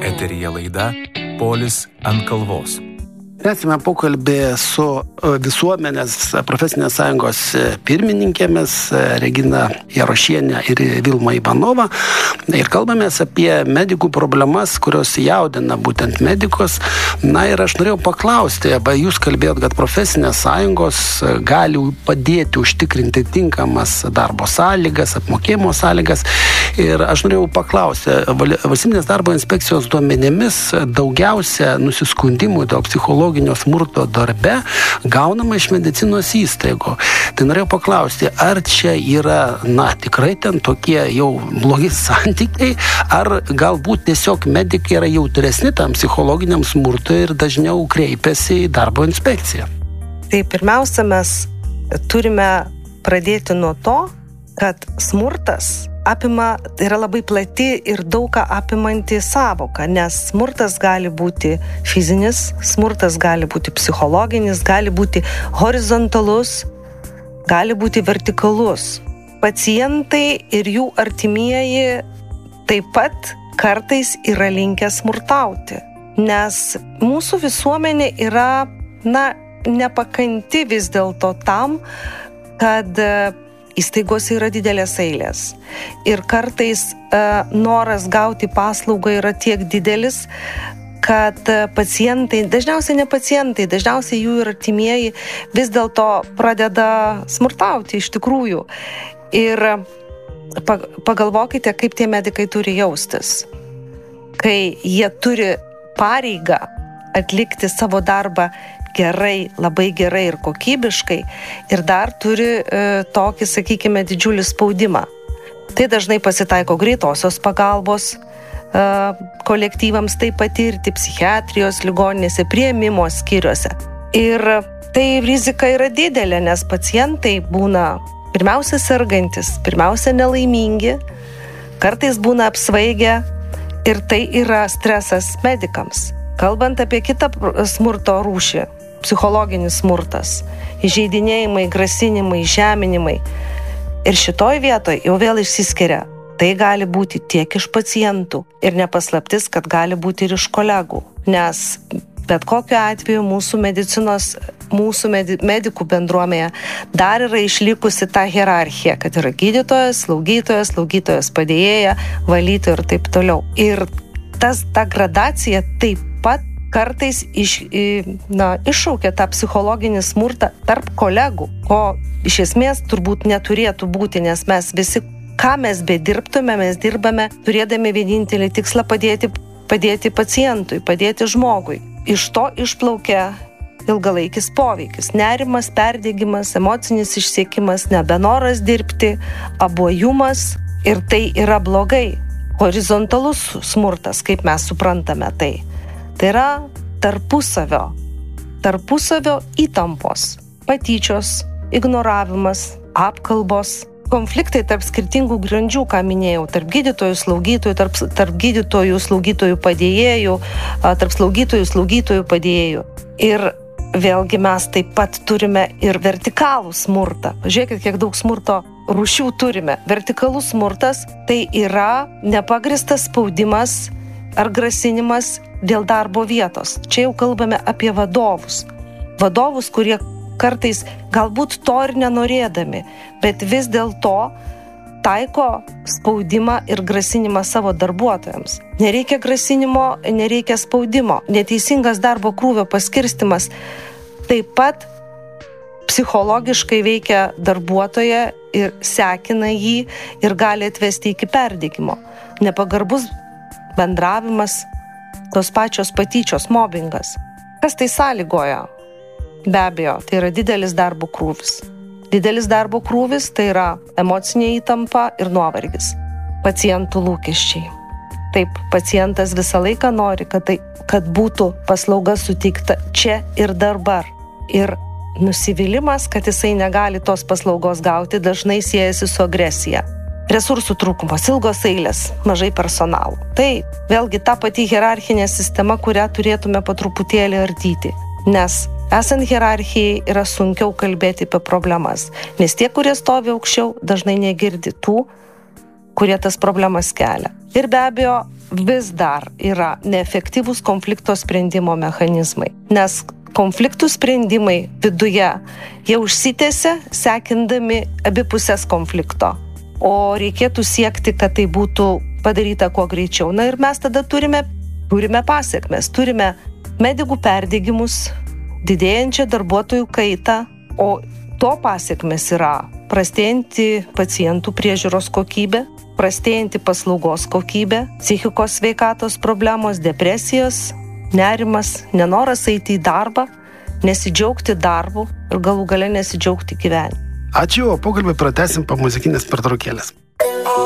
Eteryje laida Polis ant kalvos. Tęsime pokalbį su visuomenės profesinės sąjungos pirmininkėmis Regina Jarošienė ir Vilma Ivanova. Ir kalbamės apie medikų problemas, kurios jaudina būtent medikus. Na ir aš norėjau paklausti, jūs kalbėjot, kad profesinės sąjungos gali padėti užtikrinti tinkamas darbo sąlygas, apmokėjimo sąlygas. Ir aš norėjau paklausti, Valstybinės darbo inspekcijos duomenimis daugiausia nusiskundimų dėl psichologinio smurto darbe gaunama iš medicinos įstaigų. Tai norėjau paklausti, ar čia yra, tikrai ten tokie jau blogi santykiai, ar galbūt tiesiog medikai yra jautresni tam psichologiniam smurtui ir dažniau kreipiasi į darbo inspekciją? Tai pirmiausia, mes turime pradėti nuo to, kad smurtas yra labai plati ir daug ką apimanti sąvoka, nes smurtas gali būti fizinis, smurtas gali būti psichologinis, gali būti horizontalus, gali būti vertikalus. Pacientai ir jų artimieji taip pat kartais yra linkę smurtauti, nes mūsų visuomenė yra, nepakanti vis dėlto tam, kad įstaigose yra didelės eilės. Ir kartais noras gauti paslaugą yra tiek didelis, kad pacientai, dažniausiai ne pacientai, dažniausiai jų ir artimieji vis dėlto pradeda smurtauti iš tikrųjų. Ir pagalvokite, kaip tie medikai turi jaustis, kai jie turi pareigą atlikti savo darbą gerai, labai gerai ir kokybiškai ir dar turi tokį, sakykime, didžiulį spaudimą. Tai dažnai pasitaiko greitosios pagalbos kolektyvams tai patirti, psichiatrijos ligoninėse, priėmimo skyriuose. Ir tai rizika yra didelė, nes pacientai būna pirmiausia sergantis, pirmiausia nelaimingi, kartais būna apsvaigę ir tai yra stresas medikams. Kalbant apie kitą smurto rūšį, psichologinis smurtas, įžeidinėjimai, grasinimai, žeminimai. Ir šitoj vietoj jau vėl išsiskiria. Tai gali būti tiek iš pacientų ir nepaslaptis, kad gali būti ir iš kolegų. Nes bet kokiu atveju mūsų medikų bendruomenėje dar yra išlikusi ta hierarchija, kad yra gydytojas, slaugytojas padėjėja, valytoja ir taip toliau. Ir ta gradacija taip pat kartais iššaukia tą psichologinį smurtą tarp kolegų, ko iš esmės turbūt neturėtų būti, nes mes visi, ką mes bedirbtume, mes dirbame turėdami vienintelį tikslą padėti pacientui, padėti žmogui. Iš to išplaukia ilgalaikis poveikis, nerimas, perdegimas, emocinis išsiekimas, nebenoras dirbti, abuojumas ir tai yra blogai. Horizontalus smurtas, kaip mes suprantame tai yra tarpusavio įtampos, patyčios, ignoravimas, apkalbos, konfliktai tarp skirtingų grandžių, ką minėjau, tarp gydytojų, slaugytojų, tarp gydytojų, slaugytojų padėjėjų, tarp slaugytojų padėjėjų. Ir vėlgi mes taip pat turime ir vertikalų smurtą. Žiūrėkit, kiek daug smurto rūšių turime. Vertikalus smurtas tai yra nepagristas spaudimas ar grasinimas dėl darbo vietos. Čia jau kalbame apie vadovus. Vadovus, kurie kartais galbūt to ir nenorėdami, bet vis dėlto taiko spaudimą ir grasinimą savo darbuotojams. Nereikia grasinimo, nereikia spaudimo. Neteisingas darbo krūvio paskirstimas taip pat psichologiškai veikia darbuotoją ir sekina jį ir gali atvesti iki perdegimo. Nepagarbus bendravimas, tos pačios patyčios, mobingas. Kas tai sąlygoja? Be abejo, tai yra didelis darbo krūvis. Didelis darbo krūvis tai yra emocinė įtampa ir nuovargis. Pacientų lūkesčiai. Taip, pacientas visą laiką nori, kad būtų paslauga suteikta čia ir dabar. Ir nusivylimas, kad jisai negali tos paslaugos gauti, dažnai siejasi su agresija. Resursų trūkumas, ilgos eilės, mažai personalų. Tai vėlgi ta pati hierarchinė sistema, kurią turėtume po truputėlį ardyti. Nes esant hierarchijai yra sunkiau kalbėti apie problemas. Nes tie, kurie stovi aukščiau, dažnai negirdi tų, kurie tas problemas kelia. Ir be abejo, vis dar yra neefektyvūs konflikto sprendimo mechanizmai, nes konfliktų sprendimai viduje jie užsitęsia, sekindami abipusės konflikto, o reikėtų siekti, kad tai būtų padaryta kuo greičiau. Na ir mes tada turime pasiekmes, turime medikų perdegimus, didėjančią darbuotojų kaitą, o to pasiekmes yra prastėjanti pacientų priežiūros kokybė, prastėjanti paslaugos kokybė, psichikos sveikatos problemos, depresijos, nerimas, nenoras eiti į darbą, nesidžiaugti darbu ir galų gale nesidžiaugti gyvenimu. Ačiū, o pokalbį pratęsim po muzikinės pertraukėlės.